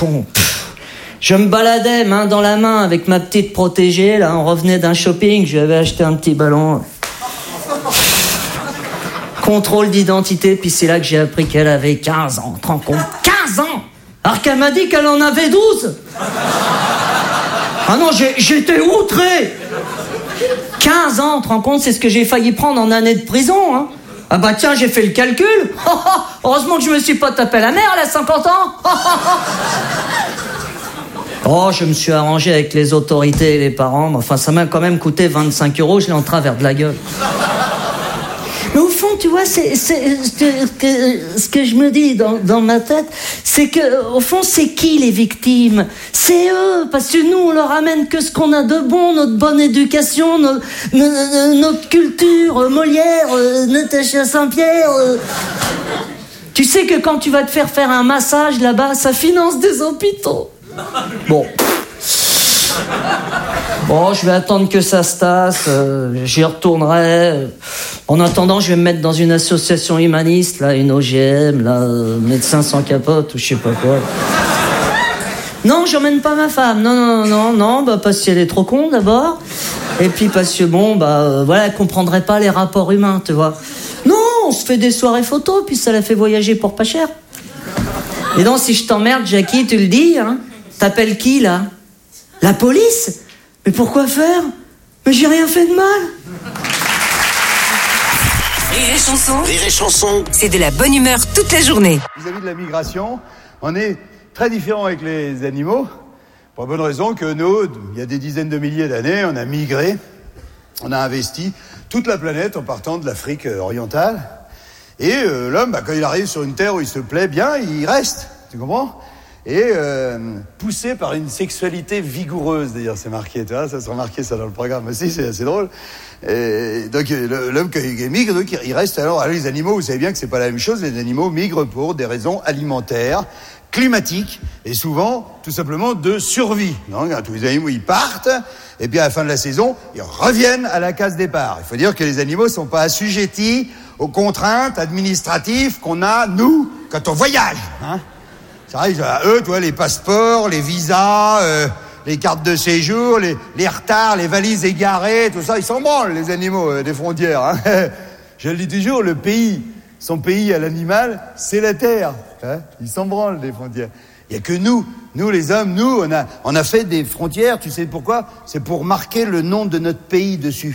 con. Je me baladais main dans la main avec ma petite protégée, là, on revenait d'un shopping, je lui avais acheté un petit ballon. Contrôle d'identité, puis c'est là que j'ai appris qu'elle avait 15 ans, tu te rends compte ? 15 ans ! Alors qu'elle m'a dit qu'elle en avait 12 ! Ah non, j'étais outré ! 15 ans, tu te rends compte, c'est ce que j'ai failli prendre en année de prison, hein. Ah bah tiens, j'ai fait le calcul. Heureusement que je me suis pas tapé la mère, elle a 50 ans. Oh, je me suis arrangé avec les autorités et les parents, mais enfin, ça m'a quand même coûté 25 €, je l'ai en travers de la gueule. Mais au fond, tu vois, c'est ce que je me dis dans ma tête, c'est que, au fond, c'est qui les victimes ? C'est eux, parce que nous, on leur amène que ce qu'on a de bon, notre bonne éducation, notre culture, Molière, Natacha Saint-Pierre. Tu sais que quand tu vas te faire un massage là-bas, ça finance des hôpitaux. Bon, je vais attendre que ça se tasse, j'y retournerai. En attendant, je vais me mettre dans une association humaniste, là, une OGM, là, médecins sans capote, ou je sais pas quoi. Non, j'emmène pas ma femme, non, bah, parce qu'elle est trop con, d'abord. Et puis parce que, voilà, elle comprendrait pas les rapports humains, tu vois. Non, on se fait des soirées photos, puis ça la fait voyager pour pas cher. Et donc, si je t'emmerde, Jackie, tu le dis, hein. T'appelles qui, là ? La police ? Mais pourquoi faire ? Mais j'ai rien fait de mal. Rire et chanson, c'est de la bonne humeur toute la journée. Vis-à-vis de la migration, on est très différents avec les animaux, pour la bonne raison que nous, il y a des dizaines de milliers d'années, on a migré, on a investi toute la planète en partant de l'Afrique orientale. Et l'homme, quand il arrive sur une terre où il se plaît bien, il reste, tu comprends ? Et poussé par une sexualité vigoureuse, d'ailleurs, c'est marqué, tu vois, ça sera marqué ça dans le programme aussi, c'est assez drôle. Et donc l'homme qui migre, donc, il reste alors les animaux, vous savez bien que c'est pas la même chose, les animaux migrent pour des raisons alimentaires, climatiques, et souvent, tout simplement, de survie. Donc, tous les animaux, ils partent, et puis à la fin de la saison, ils reviennent à la case départ. Il faut dire que les animaux sont pas assujettis aux contraintes administratives qu'on a, nous, quand on voyage, hein. Ça arrive à eux, tu vois, les passeports, les visas, les cartes de séjour, les retards, les valises égarées, tout ça, ils s'en branlent, les animaux des frontières. Hein. Je le dis toujours, son pays à l'animal, c'est la terre. Hein. Ils s'en branlent, les frontières. Il n'y a que nous les hommes, on a fait des frontières, tu sais pourquoi ? C'est pour marquer le nom de notre pays dessus.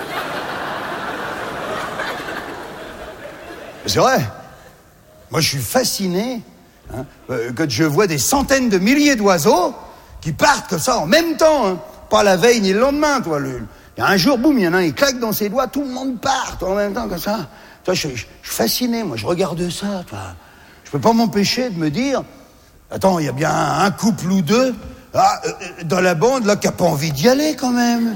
C'est vrai. Moi, je suis fasciné. Hein, quand je vois des centaines de milliers d'oiseaux qui partent comme ça en même temps, hein, pas la veille ni le lendemain, toi. Il y a un jour, boum, il y en a un, il claque dans ses doigts, tout le monde part en même temps comme ça. Toi, je suis fasciné, moi, je regarde ça, toi. Je peux pas m'empêcher de me dire, attends, il y a bien un couple ou deux dans la bande là qui a pas envie d'y aller quand même.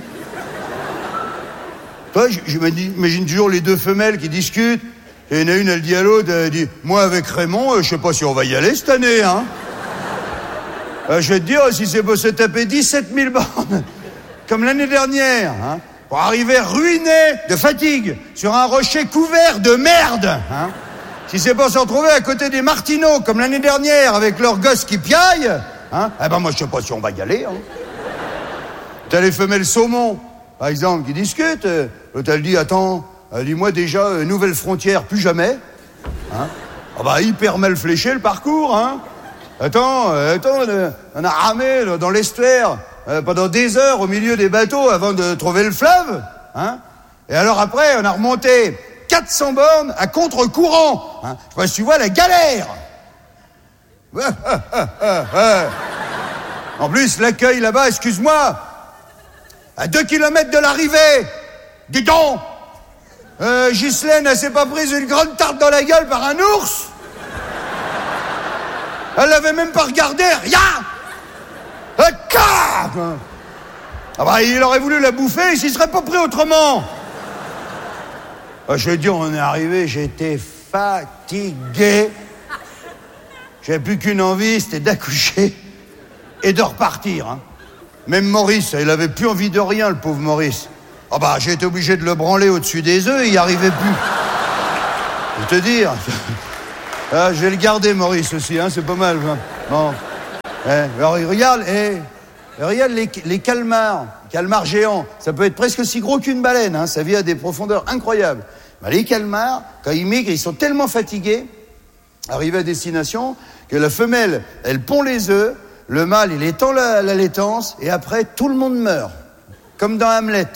Toi, j'imagine toujours les deux femelles qui discutent. Et il y en a une, elle dit à l'autre, elle dit, moi avec Raymond, je sais pas si on va y aller cette année, hein. Je vais te dire, si c'est pour se taper 17 000 bornes, comme l'année dernière, hein, pour arriver ruiné de fatigue sur un rocher couvert de merde, hein. Si c'est pour se retrouver à côté des martineaux, comme l'année dernière, avec leurs gosses qui piaillent, hein, moi je sais pas si on va y aller, hein. T'as les femelles saumon, par exemple, qui discutent, l'autre elle dit, attends, dis-moi déjà, nouvelle frontière, plus jamais. Hein, hyper mal fléché le parcours, hein. Attends, on a ramé dans l'estuaire pendant des heures au milieu des bateaux avant de trouver le fleuve, hein. Et alors après, on a remonté 400 bornes à contre-courant, hein. Je sais pas si tu vois la galère. En plus, l'accueil là-bas, excuse-moi, à 2 kilomètres de l'arrivée, dis donc. Ghislaine, elle s'est pas prise une grande tarte dans la gueule par un ours? Elle l'avait même pas regardé, rien! Il aurait voulu la bouffer, il s'y serait pas pris autrement! Je vais dire, on est arrivé, j'étais fatigué. J'avais plus qu'une envie, c'était d'accoucher et de repartir, hein. Même Maurice, il avait plus envie de rien, le pauvre Maurice. J'ai été obligé de le branler au-dessus des œufs, il n'y arrivait plus. Je vais te dire. Je vais le garder, Maurice, aussi, hein, c'est pas mal. Hein. Bon. Alors, regarde les calmars géants. Ça peut être presque aussi gros qu'une baleine, hein, ça vit à des profondeurs incroyables. Ben, les calmars, quand ils migrent, ils sont tellement fatigués, arrivés à destination, que la femelle, elle pond les œufs, le mâle, il étend la laitance, et après, tout le monde meurt. Comme dans Hamlet.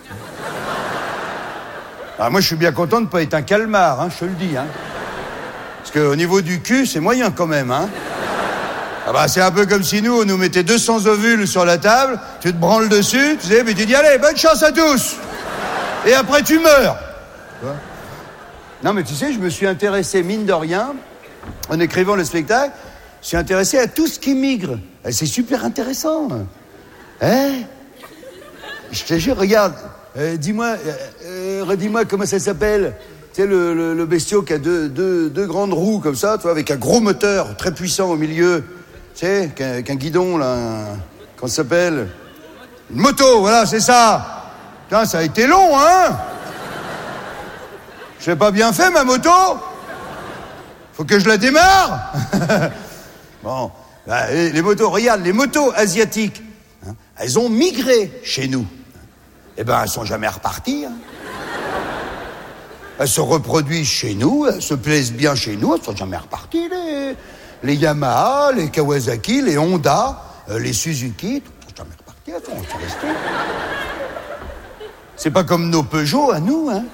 Alors moi, je suis bien content de ne pas être un calmar, hein, je te le dis. Hein. Parce qu'au niveau du cul, c'est moyen quand même. Hein. Ah bah, c'est un peu comme si nous, on nous mettait 200 ovules sur la table, tu te branles dessus, tu sais, mais tu dis, allez, bonne chance à tous. Et après, tu meurs. Non, mais tu sais, je me suis intéressé, mine de rien, en écrivant le spectacle, je suis intéressé à tout ce qui migre. Et c'est super intéressant. Hein? Je te jure, regarde, redis-moi comment ça s'appelle. Tu sais, le bestiau qui a deux grandes roues comme ça, tu vois, avec un gros moteur très puissant au milieu. Tu sais, qu'un guidon, là, comment ça s'appelle? Une moto, voilà, c'est ça. Putain, ça a été long, hein? Je l'ai pas bien fait, ma moto? Faut que je la démarre. Bon, bah, les motos, regarde, les motos asiatiques, hein, elles ont migré chez nous. Eh ben, elles sont jamais reparties. Hein. Elles se reproduisent chez nous, elles se plaisent bien chez nous, elles sont jamais reparties. Les Yamaha, les Kawasaki, les Honda, les Suzuki, elles sont jamais reparties, elles sont restées. C'est pas comme nos Peugeot à nous, hein.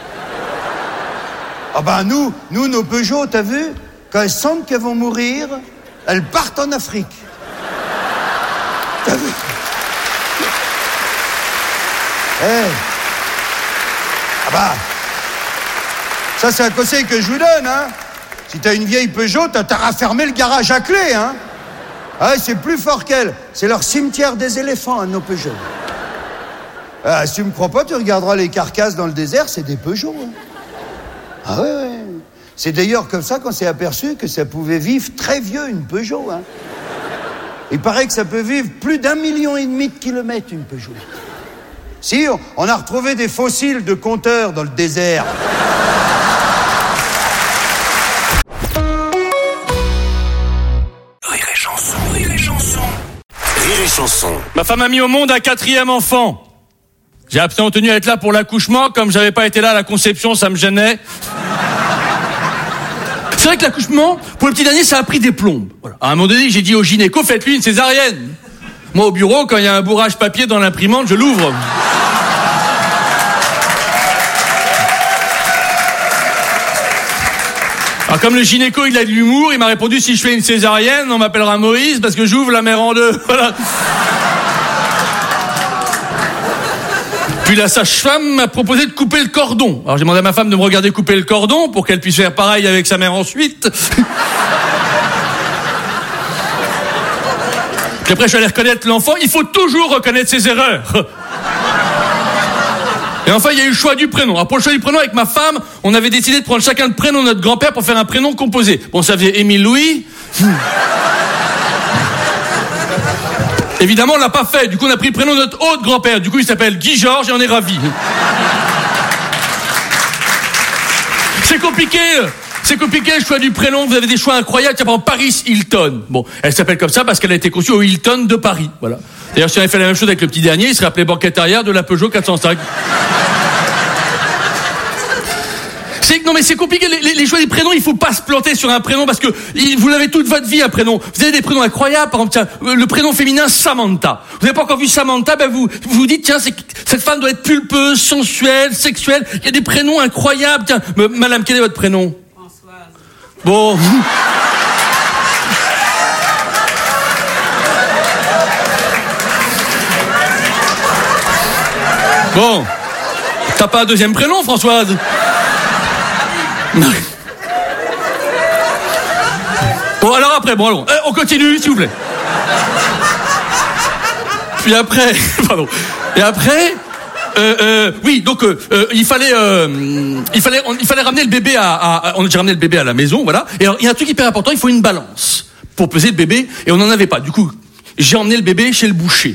Ah ben nous, nos Peugeot, t'as vu? Quand elles sentent qu'elles vont mourir, elles partent en Afrique. T'as vu? Ah bah, ça c'est un conseil que je vous donne, hein. Si t'as une vieille Peugeot, t'as à fermer le garage à clé, hein. Ah, c'est plus fort qu'elle. C'est leur cimetière des éléphants, hein, nos Peugeot. Ah, si tu me crois pas, tu regarderas les carcasses dans le désert, c'est des Peugeot, hein. Ah ouais. C'est d'ailleurs comme ça qu'on s'est aperçu que ça pouvait vivre très vieux, une Peugeot, hein. Il paraît que ça peut vivre plus d'1,5 million de kilomètres, une Peugeot. Si, on a retrouvé des fossiles de compteurs dans le désert. Rire et chanson, rire et chanson. Rire et chanson. Ma femme a mis au monde un 4e enfant. J'ai absolument tenu à être là pour l'accouchement. Comme j'avais pas été là à la conception, ça me gênait. C'est vrai que l'accouchement, pour le petit dernier, ça a pris des plombes. Voilà. À un moment donné, j'ai dit au gynéco, faites-lui une césarienne. Moi, au bureau, quand il y a un bourrage papier dans l'imprimante, je l'ouvre. Alors, comme le gynéco, il a de l'humour, il m'a répondu, si je fais une césarienne, on m'appellera Moïse parce que j'ouvre la mère en deux. Voilà. Puis la sage-femme m'a proposé de couper le cordon. Alors j'ai demandé à ma femme de me regarder couper le cordon pour qu'elle puisse faire pareil avec sa mère ensuite. Puis après je suis allé reconnaître l'enfant. Il faut toujours reconnaître ses erreurs. Et enfin il y a eu le choix du prénom. Alors pour le choix du prénom avec ma femme, on avait décidé de prendre chacun le prénom de notre grand-père pour faire un prénom composé. Bon, ça faisait Émile Louis. Évidemment, on l'a pas fait. Du coup, on a pris le prénom de notre autre grand-père. Du coup, il s'appelle Guy Georges et on est ravis. C'est compliqué. C'est compliqué, le choix du prénom. Vous avez des choix incroyables. Tiens, par exemple, Paris Hilton. Bon, elle s'appelle comme ça parce qu'elle a été conçue au Hilton de Paris. Voilà. D'ailleurs, si on avait fait la même chose avec le petit dernier, il serait appelé banquette arrière de la Peugeot 405. Non mais c'est compliqué, les choix des prénoms, il faut pas se planter sur un prénom parce que vous l'avez toute votre vie un prénom. Vous avez des prénoms incroyables, par exemple, tiens, le prénom féminin Samantha. Vous n'avez pas encore vu Samantha, ben vous dites tiens, cette femme doit être pulpeuse, sensuelle, sexuelle. Il y a des prénoms incroyables. Tiens, madame, quel est votre prénom? Françoise. Bon. Bon. T'as pas un deuxième prénom, Françoise? Bon, alors après, allons. On continue, s'il vous plaît. Puis après, pardon. Et après, oui, donc il fallait ramener le bébé on a déjà ramené le bébé à la maison, voilà. Et alors, il y a un truc hyper important, il faut une balance pour peser le bébé, et on n'en avait pas. Du coup, j'ai emmené le bébé chez le boucher.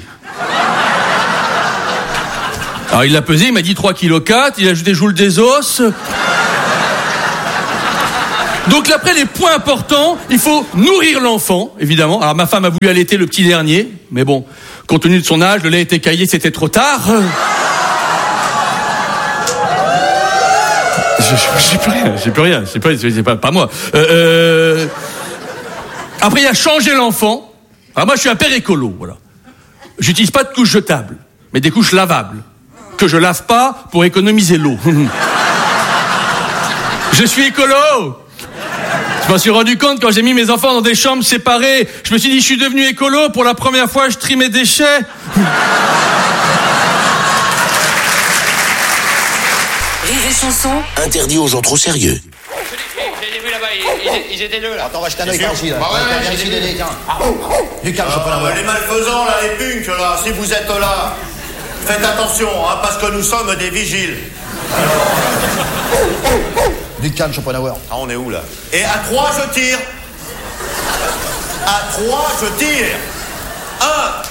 Alors, il l'a pesé, il m'a dit 3,4 kg, il a ajouté joule des os. Donc après, les points importants, il faut nourrir l'enfant, évidemment. Alors ma femme a voulu allaiter le petit dernier, mais bon, compte tenu de son âge, le lait était caillé, c'était trop tard. J'ai plus rien, c'est pas moi. Après, il y a changer l'enfant. Alors moi, je suis un père écolo, voilà. J'utilise pas de couches jetables, mais des couches lavables, que je lave pas pour économiser l'eau. Je suis écolo. Je m'en suis rendu compte quand j'ai mis mes enfants dans des chambres séparées. Je me suis dit, je suis devenu écolo. Pour la première fois, je trie mes déchets. Rire et chanson. Interdit aux gens trop sérieux. J'ai vu là-bas, ils étaient deux là. Attends, on va jeter un œil par ici là. Bah ouais, Viens j'ai ici, vu. Dédé, tiens. Du calme, je peux l'avoir. Les malfaisants, là, les punks, là, si vous êtes là, faites attention, hein, parce que nous sommes des vigiles. Du calme, Schopenhauer. Ah, on est où, là? Et à 3, je tire. À 3, je tire. 1.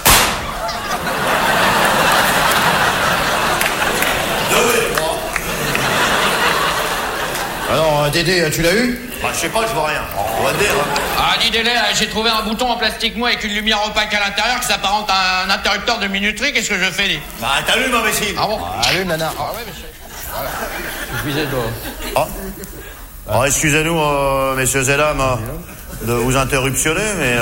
2 et 3. Alors, Dédé, tu l'as eu? Bah, je sais pas, je vois rien. On va te dire. Hein. Ah, dis Délé, j'ai trouvé un bouton en plastique mou avec une lumière opaque à l'intérieur qui s'apparente à un interrupteur de minuterie. Qu'est-ce que je fais, dis? Bah, t'allumes, imbécile. Ah bon? Allume, nana. Ah ouais, monsieur. Voilà. Je visais de... Alors, excusez-nous, messieurs et dames, de vous interruptionner, mais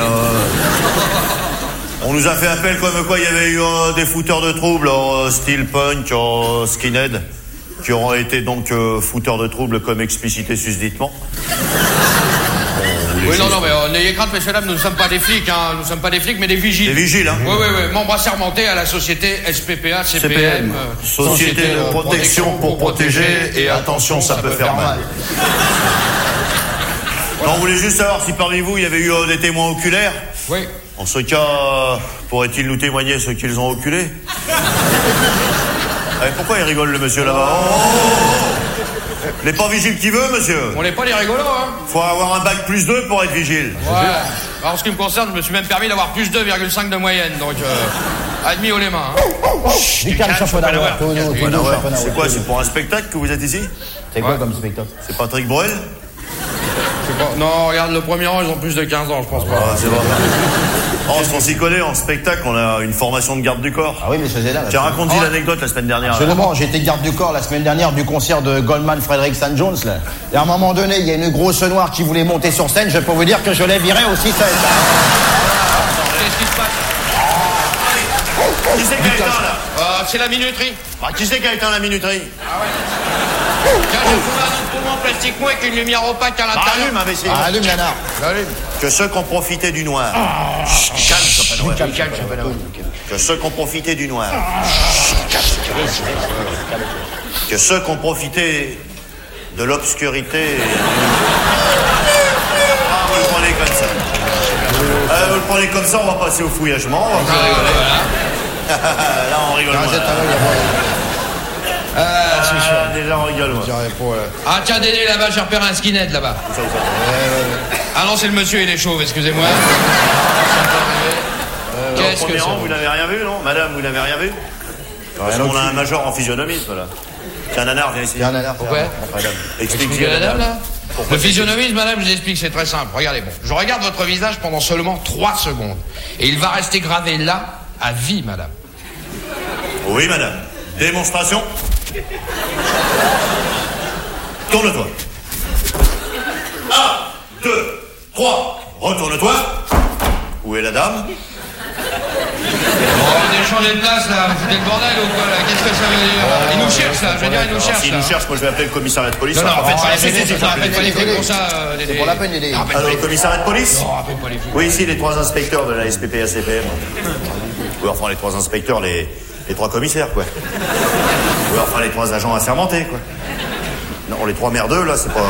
on nous a fait appel comme quoi il y avait eu des fouteurs de troubles, style punk, skinhead, qui auront été donc fouteurs de troubles comme explicité susditement. Oui, non, mais n'ayez crainte, messieurs, dames, nous ne sommes pas des flics, hein. Nous ne sommes pas des flics, mais des vigiles. Des vigiles, hein. Oui, membres assermentés à la société SPPA, CPM. Société de protection pour protéger, et attention, ça peut faire mal. Non, on voulait juste savoir si parmi vous, il y avait eu des témoins oculaires. Oui. En ce cas, pourrait-il nous témoigner ce qu'ils ont oculé? Pourquoi il rigole, le monsieur, là-bas? Les pas vigiles qui veut, monsieur? On n'est pas les rigolos, hein. Faut avoir un bac plus 2 pour être vigile. Ouais. Alors, en ce qui me concerne, je me suis même permis d'avoir plus 2,5 de moyenne, donc admis haut les mains. Hein. Du calme, Schopenhauer. C'est quoi, c'est pour un spectacle que vous êtes ici? C'est quoi comme spectacle? C'est Patrick Bruel? Non, regarde, le premier rang, ils ont plus de 15 ans, je pense pas. Ah, c'est vrai. On s'y connaît, en spectacle, on a une formation de garde du corps. Ah oui, mais c'est là. Tiens, raconte-y l'anecdote la semaine dernière. Absolument, j'étais garde du corps la semaine dernière du concert de Goldman Frederick St. Jones, là. Et à un moment donné, il y a une grosse noire qui voulait monter sur scène, je peux vous dire que je l'ai viré aussi scène. Qu'est-ce qui se passe? Qui c'est qui a éteint, là? C'est la minuterie. Qui c'est qui a éteint la minuterie? Ah ouais. Tiens, j'ai trouvé un instrument en plastique mou avec une lumière opaque à l'intérieur. Allume, imbécile. Allume, nana. Que ceux qui ont profité du noir. Calme, Schopenhauer. Calme, Schopenhauer. Que ceux qui ont profité du noir. Que ceux qui ont profité de l'obscurité. Ah, vous le prenez comme ça. Vous le prenez comme ça, on va passer au fouillagement. On va rigoler. Là, on rigole moins. C'est sûr. Déjà, on rigole moins. Ah, tiens, Dédé, là-bas, j'ai repéré un skinhead, là-bas. Ah non, c'est le monsieur, il est chauve, excusez-moi. Qu'est-ce que c'est? Vous n'avez rien vu, non? Madame, vous n'avez rien vu? Parce qu'on a un major en physionomisme, là. Tiens, nanar, viens ici. Il y a un nanar. Pourquoi? Madame, Expliquez à la dame, là. Le physionomisme, madame, je vous explique, c'est très simple. Regardez, bon, je regarde votre visage pendant seulement 3 secondes. Et il va rester gravé là, à vie, madame. Oui, madame. Démonstration. Tourne-toi. 1, 2, 3. Retourne-toi. Où est la dame? On a changé de place, là. Vous foutez le bordel ou quoi, là? Qu'est-ce que ça veut dire? Il nous cherche, là. Je veux dire, il nous cherche. S'il là. nous cherche, moi je vais appeler le commissariat de police. Non, non, faites pas les si, flics comme ça, Dédé. C'est pour la peine, Dédé. Alors, le commissariat de police? Non, appelle pas les flics. Oui, ici, les 3 inspecteurs de la SPPA CPM. Oui, enfin, les 3 inspecteurs, les 3 commissaires, quoi. Oui, enfin, les 3 agents assermentés, quoi. Non, les 3 merdeux, là, c'est pas...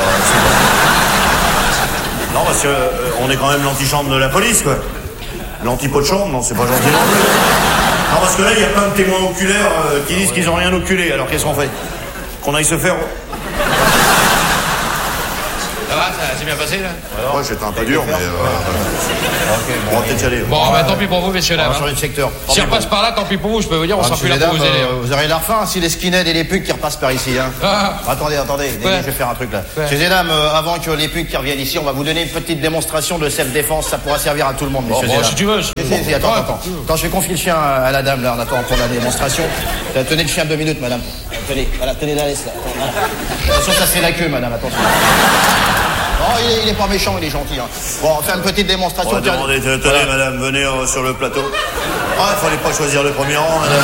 Non, parce que on est quand même l'antichambre de la police, quoi. L'antipot de chambre, non, c'est pas gentil non plus. Non, parce que là, il y a plein de témoins oculaires qui disent qu'ils ont rien oculé. Alors, qu'est-ce qu'on fait? Qu'on aille se faire... Ça va, C'est bien passé, là? Ouais, j'étais un peu dur, mais... Ok, On va peut-être y aller. Bon, bah tant pis pour vous, messieurs, On dames. va changer de secteur. Si on repasse par là, tant pis pour vous, je peux vous dire, on sera plus là pour vous aider. Vous aurez l'air fin si les skinheads et les punks qui repassent par ici. Hein. Attendez, je vais faire un truc là. Messieurs et dames, avant que les punks qui reviennent ici, on va vous donner une petite démonstration de self-défense. Ça pourra servir à tout le monde, messieurs et dames. Si tu veux. Attends. Attends, je vais confier le chien à la dame là, en attendant pour la démonstration. Tenez le chien 2 minutes, madame. Tenez, voilà, tenez la laisse là. Attention, ça c'est la queue, madame, attention. Non, il est pas méchant, il est gentil. Hein. Bon, on fait une petite démonstration. On va demander, tenez, madame, venez sur le plateau. Ah, il fallait pas choisir le premier rang, madame.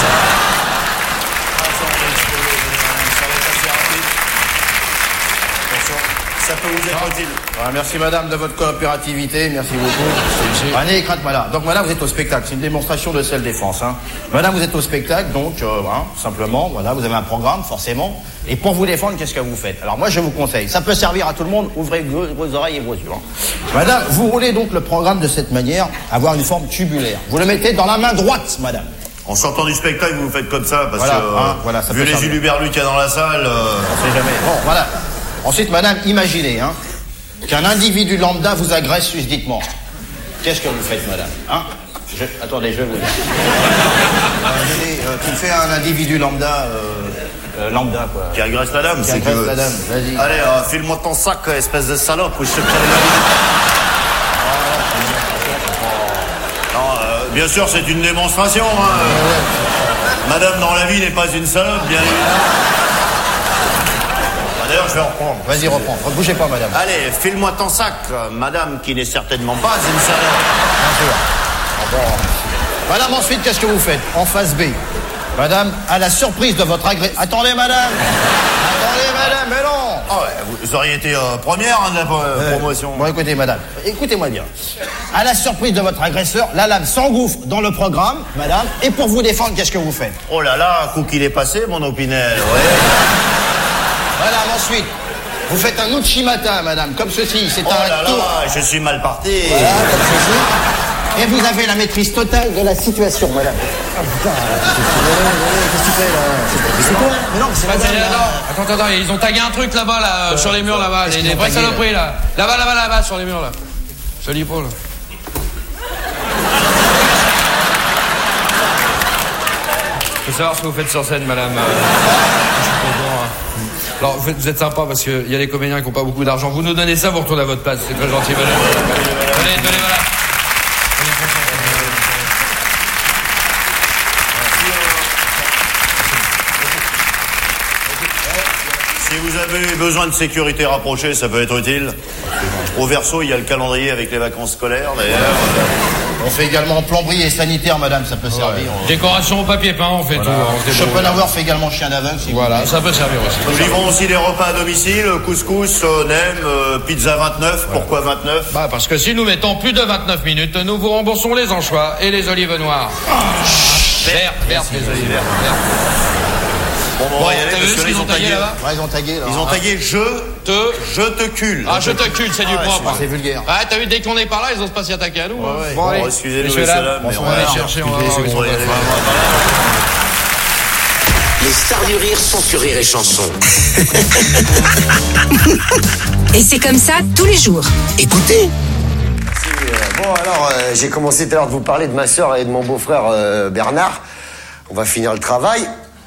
Ça peut vous être utile. Voilà, merci madame de votre coopérativité, merci beaucoup. Allez, écrate madame. Donc madame, vous êtes au spectacle, c'est une démonstration de self-défense. Hein. Madame, vous êtes au spectacle, donc simplement, voilà, vous avez un programme, forcément. Et pour vous défendre, qu'est-ce que vous faites? Alors moi, je vous conseille, ça peut servir à tout le monde, ouvrez vos oreilles et vos yeux. Hein. Madame, vous roulez donc le programme de cette manière, avoir une forme tubulaire. Vous le mettez dans la main droite, madame. En sortant du spectacle, vous faites comme ça, parce voilà, que vu les uluberlus qu'il y a dans la salle... On sait jamais. Bon, voilà. Ensuite, madame, imaginez qu'un individu lambda vous agresse susditement. Qu'est-ce que vous faites, madame? Attendez, je vais vous dire. Tu fais un individu lambda, quoi. Qui agresse la dame, Qui agresse la dame, vas-y. Allez, file-moi ton sac, espèce de salope, ou je te prends la Non, bien sûr, c'est une démonstration. Madame, dans la vie, n'est pas une salope, bien évidemment. D'ailleurs, je vais reprendre. Vas-y, reprends. Ne bougez pas, madame. Allez, file-moi ton sac, madame, qui n'est certainement pas une salope. Bien sûr. Bon. Madame, ensuite, qu'est-ce que vous faites? En phase B. Madame, à la surprise de votre agresseur... Attendez, madame, mais non. Ah ouais, vous auriez été première de la promotion. Bon, écoutez, madame, écoutez-moi bien. À la surprise de votre agresseur, la lame s'engouffre dans le programme, madame, et pour vous défendre, qu'est-ce que vous faites? Oh là là, coup qu'il est passé, mon Opinel, ouais. Madame, ensuite, vous faites un uchimata, madame, comme ceci. C'est un tour. Je suis mal parti. Voilà, comme ceci. Et vous avez la maîtrise totale de la situation, madame. Ah putain, qu'est-ce que tu fais là? C'est quoi? Mais non, c'est madame. Attends, ils ont tagué un truc là-bas, là, sur les murs là-bas. Des vraies saloperies là. Là-bas, sur les murs là. Sur l'épaule. Je veux savoir ce que vous faites sur scène, madame. Alors, vous êtes sympa parce qu'il y a les comédiens qui n'ont pas beaucoup d'argent. Vous nous donnez ça, vous retournez à votre place. C'est très gentil, madame. Venez, voilà. Si vous avez besoin de sécurité rapprochée, ça peut être utile. Au verso, il y a le calendrier avec les vacances scolaires, d'ailleurs. On fait également plomberie et sanitaire, madame, ça peut servir. Décoration au papier peint, on fait tout. Schopenhauer fait également chien d'aveugle, si voilà, ça peut servir aussi. Nous livrons aussi des repas à domicile, couscous, nem, pizza 29. Pourquoi 29? Bah, parce que si nous mettons plus de 29 minutes, nous vous remboursons les anchois et les olives noires. Vertes, les olives vertes. Bon, on va y aller parce parce qu'ils ont tagué là-bas. Ouais, ils ont tagué là. Ils ont tagué je te cule. Ah, je te cule, c'est du propre. C'est vulgaire. Ouais, t'as vu, dès qu'on est par là, ils osent pas s'y attaquer à nous. Ouais. Bon, allez, excusez-nous, messieurs, mais on va aller chercher, on va voir où ils sont. Les stars du rire sont sur Rire et Chanson. Et c'est comme ça tous les jours. Écoutez. Bon, alors, j'ai commencé tout à l'heure de vous parler de ma sœur et de mon beau-frère Bernard. On va finir le travail.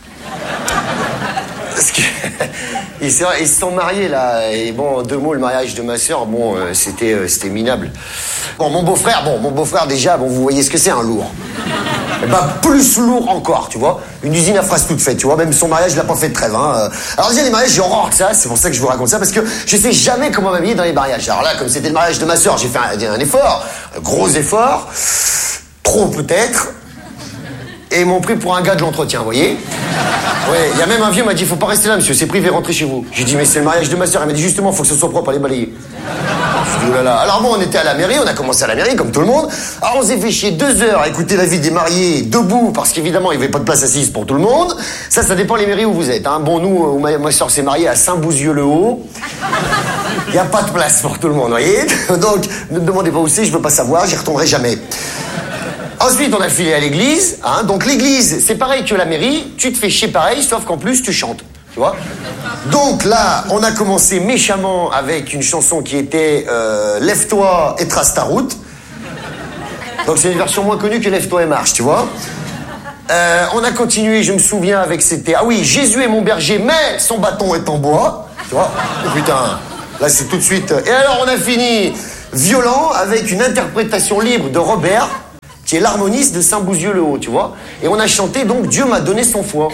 Parce que ils se sont mariés là, et bon, en 2 mots, le mariage de ma sœur, bon, c'était minable. Bon, mon beau-frère déjà, bon, vous voyez ce que c'est, un lourd. Et ben, plus lourd encore, tu vois. Une usine à phrases toute faite, tu vois. Même son mariage, il a pas fait de trêve, hein. Alors déjà, les mariages, j'ai horreur de ça, c'est pour ça que je vous raconte ça, parce que je sais jamais comment m'habiller dans les mariages. Alors là, comme c'était le mariage de ma sœur, j'ai fait un effort, un gros effort, trop peut-être. Et ils m'ont pris pour un gars de l'entretien, vous voyez. Ouais, il y a même un vieux qui m'a dit, faut pas rester là, monsieur, c'est privé, rentrez chez vous. J'ai dit, mais c'est le mariage de ma sœur. Il m'a dit, justement, faut que ce soit propre, allez balayer. Je dis, oh là là. Alors bon, on était à la mairie, on a commencé à la mairie, comme tout le monde. Alors on s'est fait chier 2 heures à écouter la vie des mariés debout, parce qu'évidemment, il n'y avait pas de place assise pour tout le monde. Ça dépend les mairies où vous êtes, hein. Bon, nous, ma sœur s'est mariée à Saint-Bouzieux-le-Haut. Il n'y a pas de place pour tout le monde, vous voyez. Donc, ne me demandez pas où c'est, je veux pas savoir, j'y retournerai jamais. Ensuite, on a filé à l'église, hein. Donc l'église, c'est pareil que la mairie, tu te fais chier pareil, sauf qu'en plus, tu chantes. tu vois. Donc là, on a commencé méchamment avec une chanson qui était Lève-toi et trace ta route. Donc c'est une version moins connue que Lève-toi et marche, tu vois. On a continué, je me souviens, avec c'était... Ah oui, Jésus est mon berger, mais son bâton est en bois. Tu vois. Oh, putain, là c'est tout de suite... Et alors on a fini violent avec une interprétation libre de Robert, qui est l'harmoniste de Saint-Bouzieux-le-Haut, tu vois. Et on a chanté donc Dieu m'a donné son foie.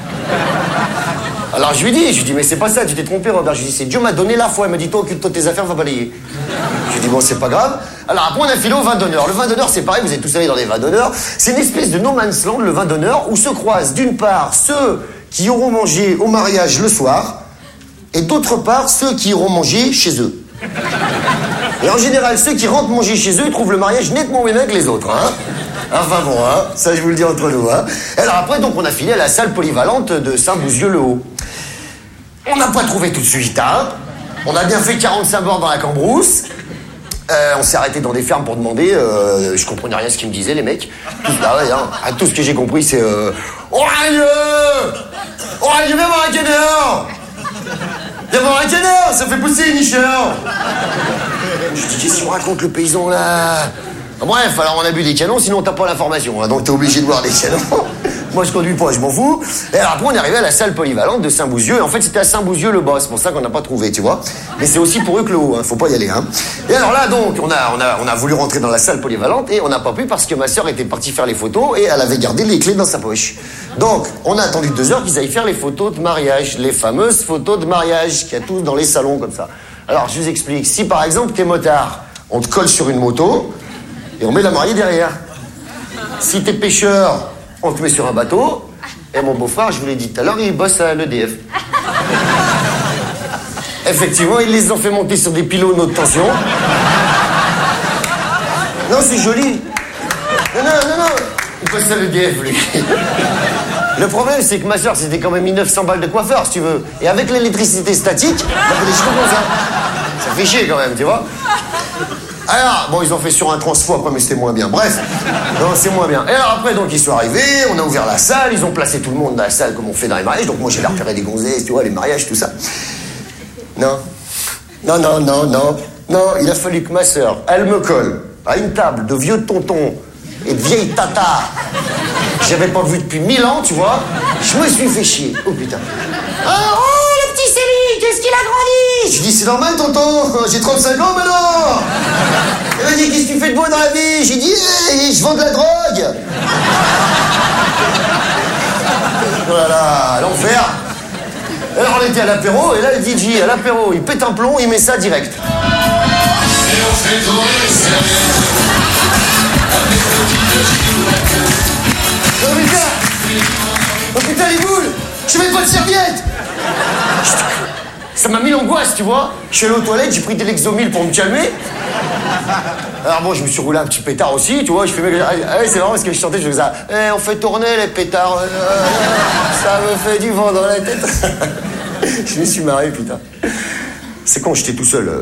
Alors je lui dis, mais c'est pas ça, tu t'es trompé Robert. Je lui dis, c'est Dieu m'a donné la foi. Il m'a dit, toi occupe-toi de tes affaires, va balayer. Je lui dis, bon c'est pas grave. Alors après on a filé au vin d'honneur. Le vin d'honneur c'est pareil, vous êtes tous allés dans les vins d'honneur. C'est une espèce de no man's land, le vin d'honneur, où se croisent d'une part ceux qui auront mangé au mariage le soir, et d'autre part ceux qui iront manger chez eux. Et en général, ceux qui rentrent manger chez eux, ils trouvent le mariage nettement moins bien que les autres, hein. Enfin bon, hein, ça je vous le dis entre nous, hein. Et alors après, donc on a filé à la salle polyvalente de Saint-Bouzieux-le-Haut. On n'a pas trouvé tout de suite, hein. On a bien fait 45 bords dans la Cambrousse. On s'est arrêté dans des fermes pour demander. Je comprenais rien à ce qu'ils me disaient, les mecs. Ah ouais, hein. Tout ce que j'ai compris, c'est Orageux, viens voir un canard. Viens voir un canard, ça fait pousser les nicheurs. Je dis, qu'est-ce qu'on raconte le paysan là? Bref, alors on a bu des canons, sinon t'as pas l'information, hein, donc t'es obligé de boire des canons. Moi je conduis pas, je m'en fous. Et alors après on est arrivé à la salle polyvalente de Saint-Bouzieux, et en fait c'était à Saint-Bouzieux-le-Bas, c'est pour ça qu'on n'a pas trouvé, tu vois. Mais c'est aussi pour eux que le haut, hein, faut pas y aller, hein. Et alors là donc, on a voulu rentrer dans la salle polyvalente, et on n'a pas pu parce que ma sœur était partie faire les photos, et elle avait gardé les clés dans sa poche. Donc, on a attendu 2 heures qu'ils aillent faire les photos de mariage, les fameuses photos de mariage qu'il y a tous dans les salons comme ça. Alors je vous explique, si par exemple t'es motard, on te colle sur une moto, et on met la mariée derrière. Si t'es pêcheur, on te met sur un bateau. Et mon beau-frère, je vous l'ai dit tout à l'heure, il bosse à l'EDF. Effectivement, ils les ont fait monter sur des pylônes haute tension. Non, c'est joli. Non. Il bosse à l'EDF, lui. Le problème, c'est que ma soeur, c'était quand même 1900 balles de coiffeur, si tu veux. Et avec l'électricité statique, on fait des cheveux comme ça. Ça fait chier quand même, tu vois. Alors, bon, ils ont fait sur un transfo après, mais c'était moins bien. Bref, non, c'est moins bien. Et alors après, donc, ils sont arrivés, on a ouvert la salle, ils ont placé tout le monde dans la salle comme on fait dans les mariages. Donc moi, j'ai repéré des gonzesses, tu vois, les mariages, tout ça. Non, il a fallu que ma sœur, elle me colle à une table de vieux tontons et de vieilles tatas. J'avais pas vu depuis 1000 ans, tu vois. Je me suis fait chier. Oh putain. Oh, le petit Céline, qu'est-ce qu'il a grandi? Je dis, c'est normal, tonton. J'ai 35 ans maintenant. Il m'a dit, qu'est-ce que tu fais de beau dans la vie? J'ai dit, hey, je vends de la drogue. Voilà, l'enfer. Alors on était à l'apéro, et là le DJ à l'apéro, il pète un plomb, il met ça direct. Et on fait tourner les serviettes. Oh putain les boules, je mets pas de serviette. Ça m'a mis l'angoisse, tu vois. Je suis allé aux toilettes, j'ai pris des Lexomil pour me calmer. Alors bon, je me suis roulé un petit pétard aussi, tu vois. Je fais, c'est marrant parce que je chantais, je faisais ça. On fait tourner les pétards. Ça me fait du vent dans la tête. Je me suis marré, putain. C'est con, j'étais tout seul.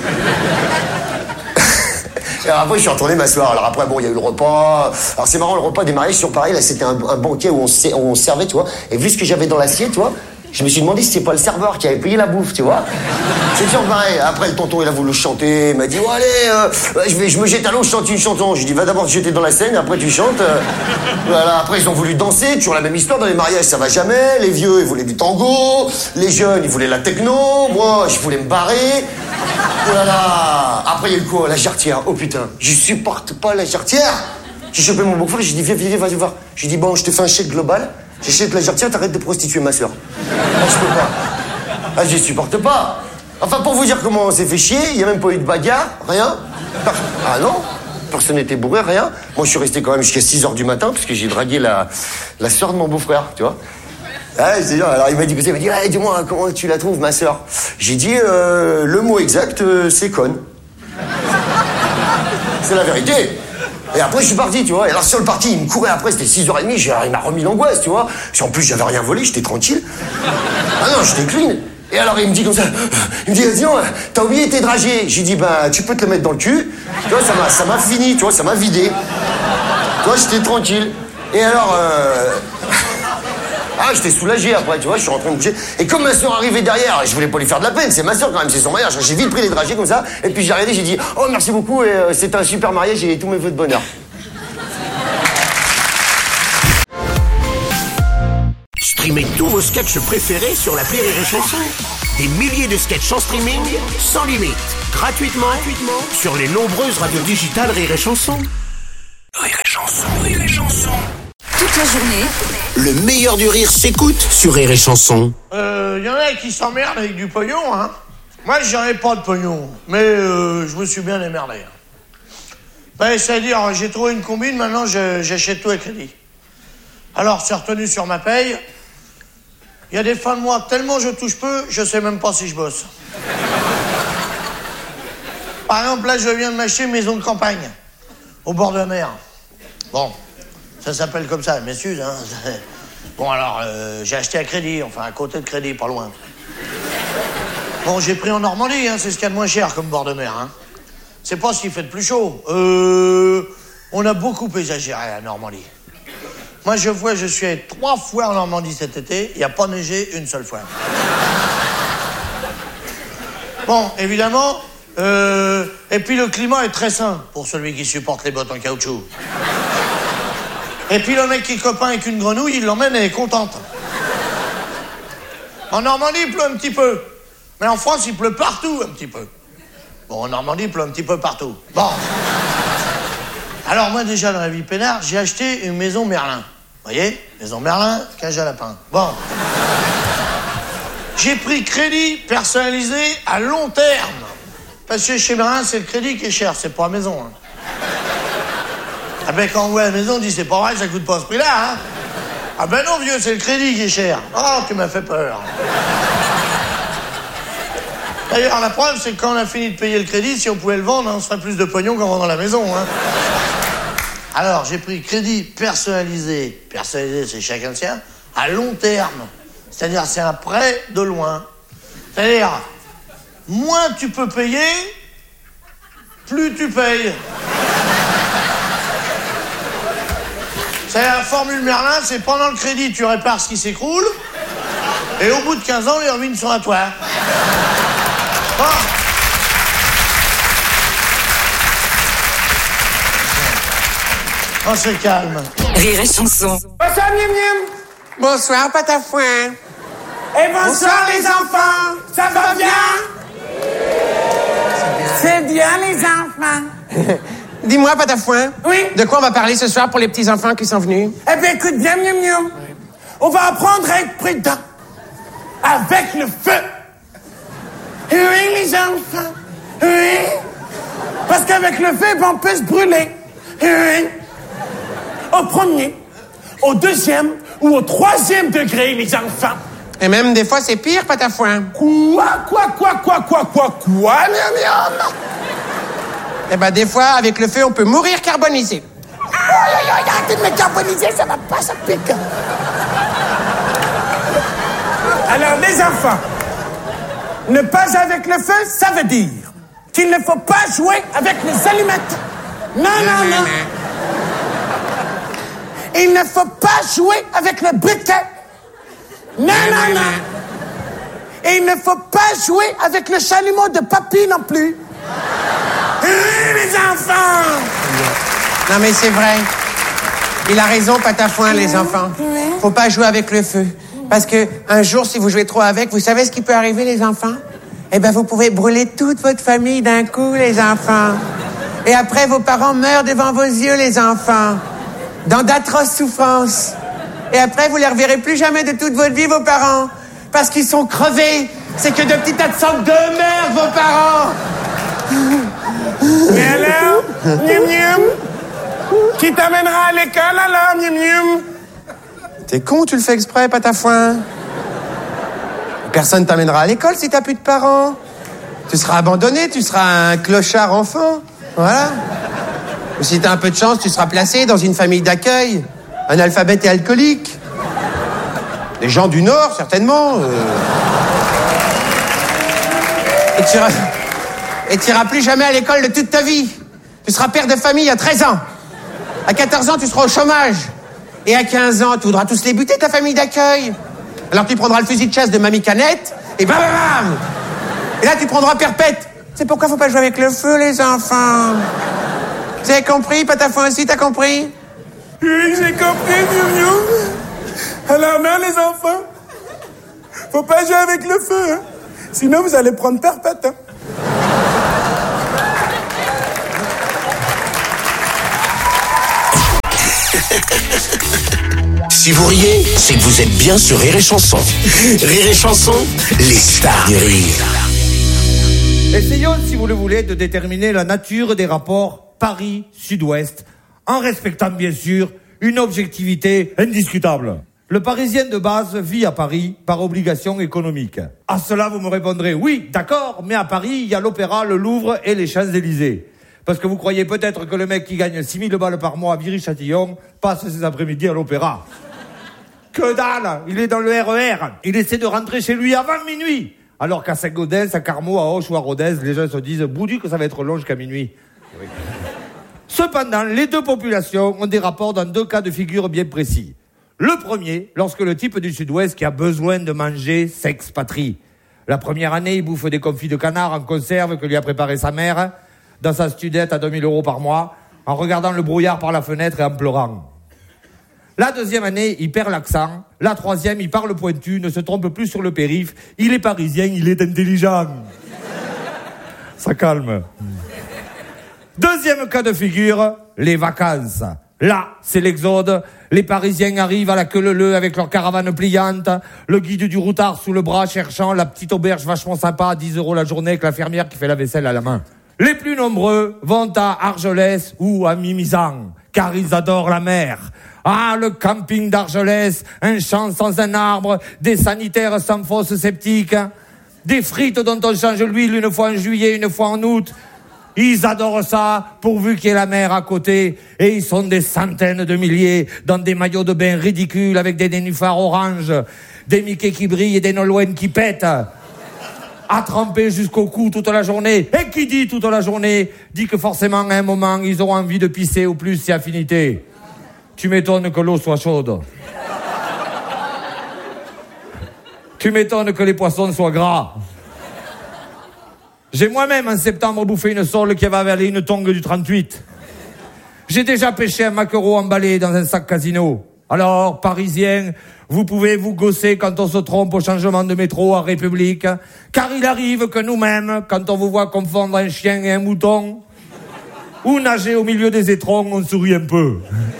Et alors après, je suis retourné m'asseoir. Alors après, bon, il y a eu le repas. Alors c'est marrant, le repas des mariages, sur pareil, là, c'était un banquet où on servait, tu vois. Et vu ce que j'avais dans l'assiette, tu vois, je me suis demandé si c'était pas le serveur qui avait payé la bouffe, tu vois. C'est toujours pareil. Après, le tonton, il a voulu chanter. Il m'a dit, oh, allez, je me jette à l'eau, je chante une chanson. Je lui dis, va d'abord te jeter dans la Seine, après tu chantes. Voilà. Après, ils ont voulu danser. Toujours la même histoire dans les mariages, ça va jamais. Les vieux, ils voulaient du tango. Les jeunes, ils voulaient la techno. Moi, je voulais me barrer. Oh là là. Après, il y a eu quoi? La jarretière. Oh putain, je supporte pas la jarretière. J'ai chopé mon beau-frère, j'ai dit, viens, vas-y voir. J'ai dit, bon, je te fais un chèque global. J'achète la jarretière, t'arrêtes de prostituer ma soeur. Je peux pas. Ah, je supporte pas. Enfin, pour vous dire comment on s'est fait chier, il n'y a même pas eu de bagarre, rien. Ah non, personne n'était bourré, rien. Moi, je suis resté quand même jusqu'à 6h du matin, parce que j'ai dragué la soeur de mon beau-frère, tu vois. Ah, c'est dur. Alors, il m'a dit, dis-moi, comment tu la trouves, ma soeur? J'ai dit, le mot exact, c'est conne. C'est la vérité. Et après, je suis parti, tu vois. Et alors, sur le parti, il me courait après, c'était 6h30, il m'a remis l'angoisse, tu vois. En plus, j'avais rien volé, j'étais tranquille. Ah non, j'étais clean. Et alors, il me dit comme ça, il me dit, dis donc, t'as oublié tes dragées. J'ai dit, bah, tu peux te le mettre dans le cul. Tu vois, ça m'a fini, tu vois, ça m'a vidé. Tu vois, j'étais tranquille. Et alors, Ah, j'étais soulagé après, tu vois, je suis rentré me coucher. Et comme ma soeur arrivait derrière, je voulais pas lui faire de la peine, c'est ma soeur quand même, c'est son mariage. J'ai vite pris les dragées comme ça, et puis j'ai regardé, j'ai dit, oh merci beaucoup, et c'est un super mariage, et tous mes vœux de bonheur. Streamez tous vos sketchs préférés sur l'appli Rire et Chanson. Des milliers de sketchs en streaming, sans limite, gratuitement sur les nombreuses radios digitales Rire et Chanson. Rire et Chanson, Rire et Chanson. Toute la journée, Le meilleur du rire s'écoute sur Rire et Chanson. Y en a qui s'emmerdent avec du pognon, hein. Moi, j'aurais pas de pognon, mais je me suis bien émerdé. Ben, c'est-à-dire, j'ai trouvé une combine, maintenant j'achète tout à crédit. Alors, c'est retenu sur ma paye. Il y a des fins de mois, tellement je touche peu, je sais même pas si je bosse. Par exemple, là, je viens de m'acheter une maison de campagne, au bord de la mer. Bon, ça s'appelle comme ça, m'excuse, hein. Bon, alors, j'ai acheté à crédit, enfin, à côté de crédit, pas loin. Bon, j'ai pris en Normandie, hein, c'est ce qu'il y a de moins cher comme bord de mer, hein. C'est pas ce qui fait de plus chaud. On a beaucoup exagéré à Normandie. Moi, je suis allé 3 fois en Normandie cet été, il n'y a pas neigé une seule fois. Bon, évidemment, et puis le climat est très sain pour celui qui supporte les bottes en caoutchouc. Et puis le mec qui est copain avec une grenouille, il l'emmène, elle est contente. En Normandie, il pleut un petit peu. Mais en France, il pleut partout un petit peu. Bon, en Normandie, il pleut un petit peu partout. Bon. Alors moi, déjà, dans la vie peinard, j'ai acheté une maison Merlin. Vous voyez? Maison Merlin, cage à lapin. Bon. J'ai pris crédit personnalisé à long terme. Parce que chez Merlin, c'est le crédit qui est cher, c'est pas la maison. Hein. Ah ben, quand on voit la maison, on dit, c'est pas vrai, ça coûte pas ce prix-là, hein. Ah ben non, vieux, c'est le crédit qui est cher. Oh, tu m'as fait peur. D'ailleurs, la preuve, c'est que quand on a fini de payer le crédit, si on pouvait le vendre, on se ferait plus de pognon qu'en vendant la maison, hein. Alors, j'ai pris crédit personnalisé. Personnalisé, c'est chacun le sien. À long terme. C'est-à-dire, c'est un prêt de loin. C'est-à-dire, moins tu peux payer, plus tu payes. C'est la formule Merlin, c'est pendant le crédit, tu répares ce qui s'écroule, et au bout de 15 ans, les ruines sont à toi. Bon. On se calme. Rire et Chanson. Bonsoir, Miam Miam. Bonsoir, Patafouin. Et bonsoir, les enfants. Ça va bien? C'est bien, les enfants. Dis-moi, Patafouin. Oui? De quoi on va parler ce soir pour les petits-enfants qui sont venus? Eh bien, écoute bien, Miam Miam. On va apprendre à être prudent. Avec le feu. Oui, les enfants. Oui. Parce qu'avec le feu, on peut se brûler. Oui. Au premier, au deuxième ou au troisième degré, les enfants. Et même des fois, c'est pire, Patafouin. Quoi, miam miam? Eh ben, des fois, avec le feu, on peut mourir carbonisé. Arrêtez de me carboniser, ça va pas, ça pique. Alors, les enfants, ne pas avec le feu, ça veut dire qu'il ne faut pas jouer avec les allumettes. Non. Il ne faut pas jouer avec le briquet. Non. Et il ne faut pas jouer avec le chalumeau de papy non plus. Les enfants! Non, mais c'est vrai. Il a raison, Patafouin, les enfants. Faut pas jouer avec le feu. Parce que un jour, si vous jouez trop avec, vous savez ce qui peut arriver, les enfants? Eh ben, vous pouvez brûler toute votre famille d'un coup, les enfants. Et après, vos parents meurent devant vos yeux, les enfants. Dans d'atroces souffrances. Et après, vous les reverrez plus jamais de toute votre vie, vos parents. Parce qu'ils sont crevés. C'est que de petits tas de cendres de merde, vos parents. Mais alors, Miam Miam, qui t'amènera à l'école alors, Miam Miam? T'es con, tu le fais exprès, Patafouin. Personne t'amènera à l'école si t'as plus de parents. Tu seras abandonné, tu seras un clochard enfant. Voilà. Ou si t'as un peu de chance, tu seras placé dans une famille d'accueil. Un alphabète et alcoolique. Des gens du Nord, certainement. Et tu iras plus jamais à l'école de toute ta vie. Tu seras père de famille à 13 ans. À 14 ans, tu seras au chômage. Et à 15 ans, tu voudras tous les buter, ta famille d'accueil. Alors tu prendras le fusil de chasse de Mamie Canette, et bam, bam, bam. Et là, tu prendras perpète. C'est pourquoi faut pas jouer avec le feu, les enfants. Vous avez compris, Patafon aussi, t'as compris? Oui, j'ai compris, Miou. Alors non, les enfants, faut pas jouer avec le feu, hein. Sinon vous allez prendre perpète, hein. Si vous riez, c'est que vous êtes bien sur Rire et Chanson. Rire et Chanson, les stars du rire. Essayons, si vous le voulez, de déterminer la nature des rapports Paris-Sud-Ouest, en respectant bien sûr une objectivité indiscutable. Le Parisien de base vit à Paris par obligation économique. À cela, vous me répondrez, oui, d'accord, mais à Paris, il y a l'Opéra, le Louvre et les Champs-Élysées. Parce que vous croyez peut-être que le mec qui gagne 6 000 balles par mois à Viry-Châtillon passe ses après-midi à l'Opéra. Que dalle! Il est dans le RER. Il essaie de rentrer chez lui avant minuit. Alors qu'à Saint-Gaudens, à Carmaux, à Auch ou à Rodez, les gens se disent, boudu que ça va être long jusqu'à minuit. Oui. Cependant, les deux populations ont des rapports dans deux cas de figure bien précis. Le premier, lorsque le type du Sud-Ouest qui a besoin de manger s'expatrie. La première année, il bouffe des confits de canard en conserve que lui a préparé sa mère, dans sa studette à 2000 € par mois, en regardant le brouillard par la fenêtre et en pleurant. La deuxième année, il perd l'accent. La troisième, il parle pointu, ne se trompe plus sur le périph'. Il est parisien, il est intelligent. Ça calme. Deuxième cas de figure, les vacances. Là, c'est l'exode. Les Parisiens arrivent à la queue leu avec leur caravane pliante, le guide du routard sous le bras cherchant la petite auberge vachement sympa à 10 € la journée avec la fermière qui fait la vaisselle à la main. Les plus nombreux vont à Argelès ou à Mimizan, car ils adorent la mer. Ah, le camping d'Argelès, un champ sans un arbre, des sanitaires sans fosse septique, des frites dont on change l'huile une fois en juillet, une fois en août. Ils adorent ça, pourvu qu'il y ait la mer à côté. Et ils sont des centaines de milliers dans des maillots de bain ridicules avec des nénuphars oranges, des Mickey qui brillent et des Nolwenn qui pètent. À tremper jusqu'au cou toute la journée. Et qui dit toute la journée, dit que forcément à un moment, ils auront envie de pisser au plus si affinité. Tu m'étonnes que l'eau soit chaude. Tu m'étonnes que les poissons soient gras. J'ai moi-même en septembre bouffé une sole qui avait avalé une tongue du 38. J'ai déjà pêché un maquereau emballé dans un sac casino. Alors, Parisiens, vous pouvez vous gausser quand on se trompe au changement de métro à République, car il arrive que nous-mêmes, quand on vous voit confondre un chien et un mouton, ou nager au milieu des étrons, on sourit un peu.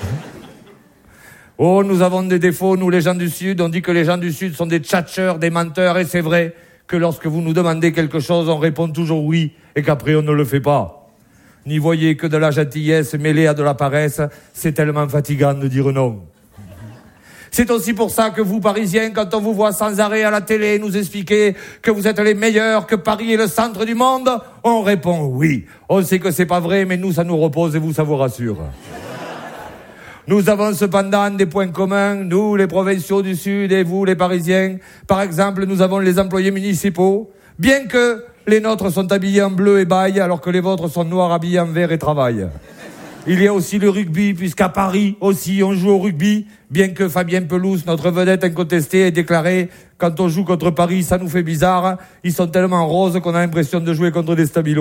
Oh, nous avons des défauts, nous les gens du Sud. On dit que les gens du Sud sont des tchatcheurs, des menteurs, et c'est vrai que lorsque vous nous demandez quelque chose, on répond toujours oui, et qu'après on ne le fait pas. N'y voyez que de la gentillesse mêlée à de la paresse, c'est tellement fatigant de dire non. C'est aussi pour ça que vous, Parisiens, quand on vous voit sans arrêt à la télé nous expliquer que vous êtes les meilleurs, que Paris est le centre du monde, on répond oui. On sait que c'est pas vrai, mais nous, ça nous repose et vous, ça vous rassure. Nous avons cependant des points communs, nous, les provinciaux du Sud, et vous, les Parisiens. Par exemple, nous avons les employés municipaux, bien que les nôtres sont habillés en bleu et baille, alors que les vôtres sont noirs habillés en vert et travaillent. Il y a aussi le rugby, puisqu'à Paris aussi on joue au rugby, bien que Fabien Pelouse, notre vedette incontestée, ait déclaré « Quand on joue contre Paris, ça nous fait bizarre, ils sont tellement roses qu'on a l'impression de jouer contre des stabilos ».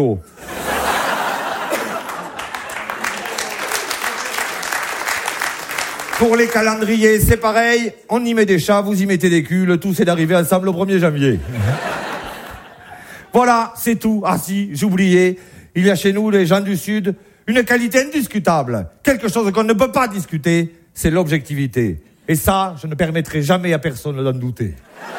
Pour les calendriers, c'est pareil, on y met des chats, vous y mettez des culs, le tout c'est d'arriver ensemble au 1er janvier. Voilà, c'est tout. Ah si, j'oubliais, il y a chez nous, les gens du Sud, une qualité indiscutable, quelque chose qu'on ne peut pas discuter, c'est l'objectivité. Et ça, je ne permettrai jamais à personne d'en douter.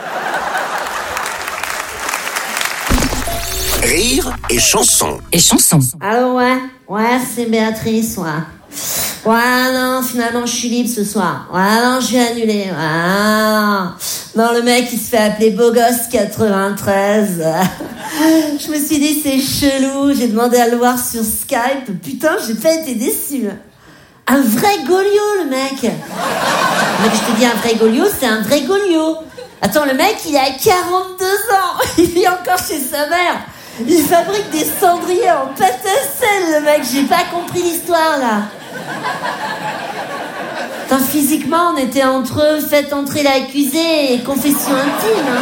Rire et chanson. Et chanson. Allô, ouais, c'est Béatrice, ouais. Ouais, non, finalement, je suis libre ce soir. Ouais, non, je vais annuler. Ouais, non, le mec, il se fait appeler Beau Gosse 93. Je me suis dit, c'est chelou. J'ai demandé à le voir sur Skype. Putain, j'ai pas été déçue. Un vrai Goliot, le mec. Mais je te dis, un vrai Goliot, c'est un vrai Goliot. Attends, le mec, il a 42 ans. Il vit encore chez sa mère. Il fabrique des cendriers en pâte à sel, le mec. J'ai pas compris l'histoire, là. Attends, physiquement, on était entre eux, faites entrer l'accusé et confession intime. Hein.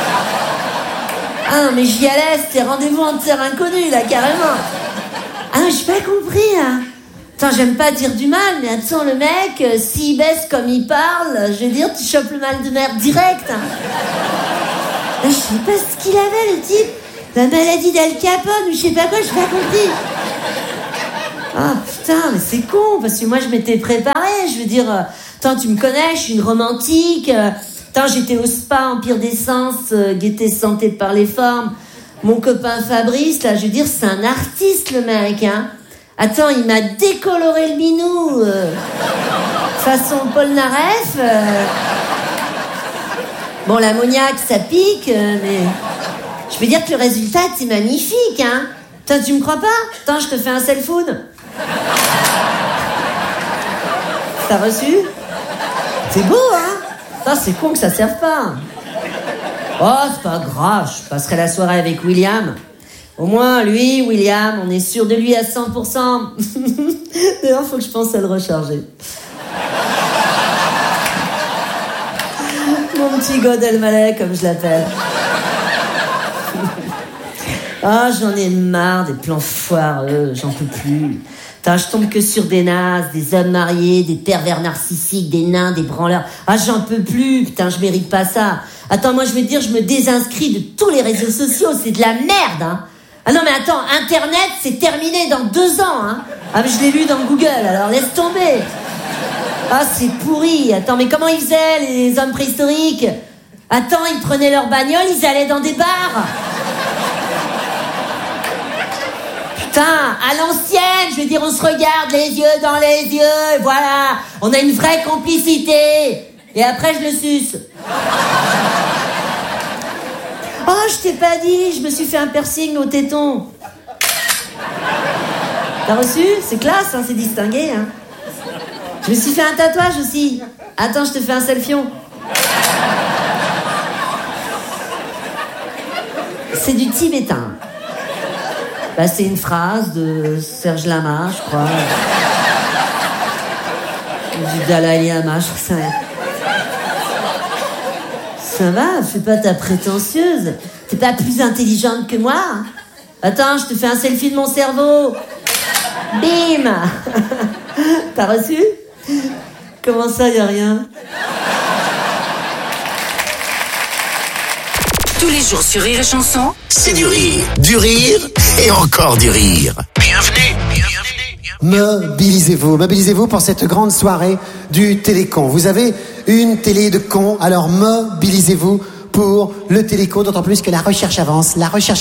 Ah non, mais j'y allais, c'était rendez-vous en terre inconnue, là, carrément. Ah non, j'ai pas compris, hein. Attends, j'aime pas dire du mal, mais attends, le mec, s'il baisse comme il parle, je veux dire, tu chopes le mal de mer direct. Hein. Là, je sais pas ce qu'il avait, le type. La maladie d'Al Capone, ou je sais pas quoi, j'ai pas compris. Ah putain, mais c'est con, parce que moi je m'étais préparée, je veux dire, attends, tu me connais, je suis une romantique, attends, j'étais au spa Empire d'Essence, gaieté santé par les formes, mon copain Fabrice, là, je veux dire, c'est un artiste le mec, hein. Attends, il m'a décoloré le minou, façon Paul Naref, bon, l'ammoniaque, ça pique, mais je veux dire que le résultat, c'est magnifique, hein. Attends, tu me crois pas? Attends, je te fais un self-food. T'as reçu? C'est beau, hein? Attends, c'est con que ça serve pas. Oh, c'est pas grave, je passerai la soirée avec William. Au moins, lui, William, on est sûr de lui à 100%. D'ailleurs, faut que je pense à le recharger. Mon petit God Elmaleh, comme je l'appelle. Ah, j'en ai marre des plans foireux, j'en peux plus. Putain, je tombe que sur des nazes, des hommes mariés, des pervers narcissiques, des nains, des branleurs. Ah, j'en peux plus, putain, je mérite pas ça. Attends, moi, je veux dire, je me désinscris de tous les réseaux sociaux, c'est de la merde, hein. Ah non, mais attends, Internet, c'est terminé dans 2 ans, hein. Ah, mais je l'ai lu dans Google, alors laisse tomber. Ah, c'est pourri. Attends, mais comment ils faisaient, les hommes préhistoriques? Attends, ils prenaient leur bagnole, ils allaient dans des bars. Putain, à l'ancienne, je veux dire, on se regarde les yeux dans les yeux, voilà, on a une vraie complicité. Et après, je le suce. Oh, je t'ai pas dit, je me suis fait un piercing au téton. T'as reçu? C'est classe, hein, c'est distingué, hein. Je me suis fait un tatouage aussi. Attends, je te fais un selfion. C'est du tibétain. Bah, c'est une phrase de Serge Lama, je crois. Du Dalai Lama, je sais rien. Ça va, fais pas ta prétentieuse. T'es pas plus intelligente que moi. Attends, je te fais un selfie de mon cerveau. Bim. T'as reçu? Comment ça, y a rien? Tous les jours sur Rire et Chanson, C'est du rire et encore du rire. Bienvenue. Mobilisez-vous pour cette grande soirée du télécon. Vous avez une télé de con, alors mobilisez-vous pour le télécon, d'autant plus que la recherche avance.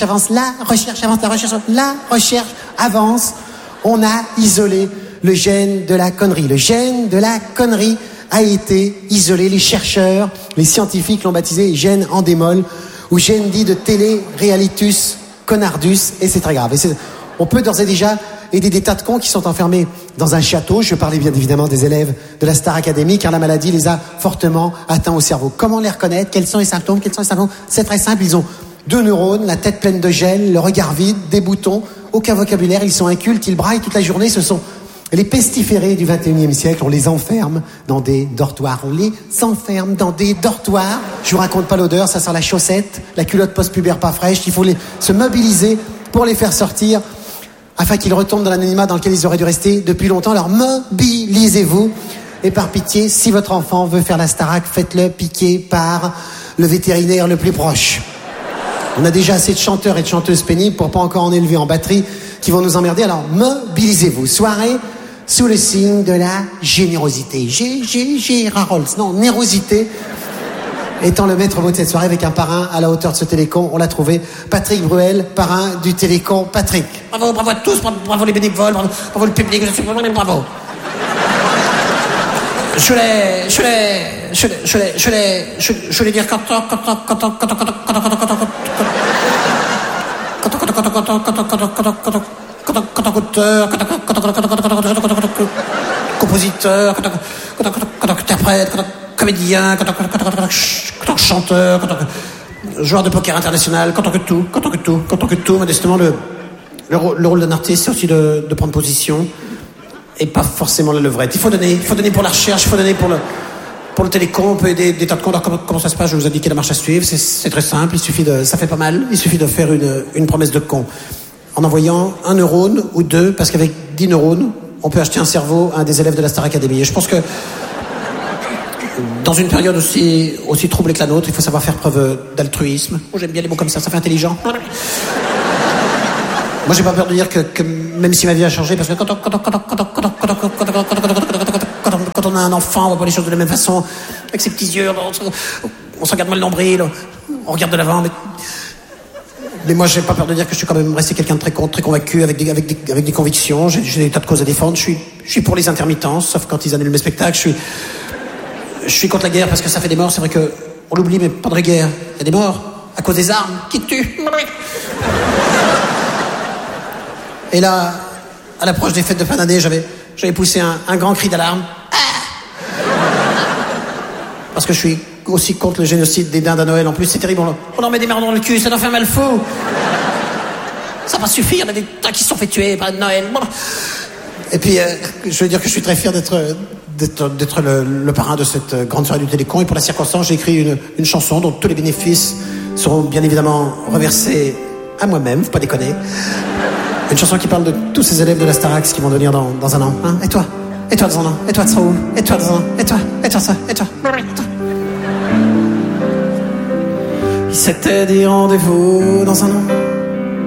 On a isolé le gène de la connerie. Le gène de la connerie a été isolé. Les chercheurs, les scientifiques l'ont baptisé gène endémol ou gène dit de télé-réalitus connardus, et c'est très grave. On peut d'ores et déjà aider des tas de cons qui sont enfermés dans un château. Je parlais bien évidemment des élèves de la Star Academy, car la maladie les a fortement atteints au cerveau. Comment les reconnaître? Quels sont les symptômes? C'est très simple, ils ont 2 neurones, la tête pleine de gel, le regard vide, des boutons, aucun vocabulaire, ils sont incultes, ils braillent toute la journée. Ce sont les pestiférés du 21e siècle. On les enferme dans des dortoirs. Je vous raconte pas l'odeur, ça sent la chaussette, la culotte post-pubère pas fraîche. Il faut se mobiliser pour les faire sortir afin qu'ils retombent dans l'anonymat dans lequel ils auraient dû rester depuis longtemps. Alors mobilisez-vous. Et par pitié, si votre enfant veut faire la Starac, faites-le piquer par le vétérinaire le plus proche. On a déjà assez de chanteurs et de chanteuses pénibles pour pas encore en élever en batterie qui vont nous emmerder. Alors mobilisez-vous. Soirée sous le signe de la générosité. Nérosité étant le maître mot de cette soirée, avec un parrain à la hauteur de ce télécon. On l'a trouvé, Patrick Bruel, parrain du télécon. Patrick. Bravo à tous, bravo les bénévoles, bravo le public, bravo. Je voulais dire compositeur, interprète, comédien, chanteur, joueur de poker international, qu'en tant que tout, modestement, le rôle d'un artiste, c'est aussi de prendre position. et pas forcément la levrette. Il faut donner pour la recherche, il faut donner pour le télécom, on peut aider des tas de cons. Alors comment ça se passe? Je vais vous indiquer la marche à suivre. C'est très simple, ça fait pas mal. Il suffit de faire une promesse de con. En envoyant 1 neurone ou 2, parce qu'avec 10 neurones, on peut acheter un cerveau à un des élèves de la Star Academy. Et je pense que dans une période aussi troublée que la nôtre, il faut savoir faire preuve d'altruisme. Oh, j'aime bien les mots comme ça fait intelligent. Moi, j'ai pas peur de dire que même si ma vie a changé, parce que quand on a un enfant, on voit pas les choses de la même façon, avec ses petits yeux, on se regarde mal le nombril, on regarde de l'avant, mais moi, j'ai pas peur de dire que je suis quand même resté quelqu'un de très convaincu, avec des convictions. J'ai des tas de causes à défendre. Je suis pour les intermittences, sauf quand ils annulent mes spectacles. Je suis contre la guerre parce que ça fait des morts. C'est vrai que on l'oublie, mais pas de guerre. Il y a des morts à cause des armes qui tuent. Et là, à l'approche des fêtes de fin d'année, j'avais poussé un grand cri d'alarme. Parce que je suis aussi contre le génocide des dindes à Noël. En plus, c'est terrible. On leur met des marrons dans le cul, ça leur fait un mal fou. Ça va suffire, il y en a des tas qui se sont fait tuer par Noël. Et puis, je veux dire que je suis très fier d'être le parrain de cette grande soirée du Télécon. Et pour la circonstance, j'ai écrit une chanson dont tous les bénéfices seront bien évidemment reversés à moi-même, faut pas déconner. Une chanson qui parle de tous ces élèves de la Starax qui vont venir dans un an. Hein? Et toi dans un an? Et toi, tu seras où? Et toi dans un an? Et toi ça? Et toi? Il s'était dit rendez-vous dans un an.